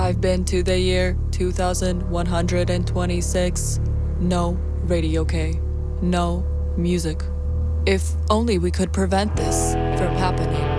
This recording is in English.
I've been to the year 2126. No Radio K. No music. If only we could prevent this from happening.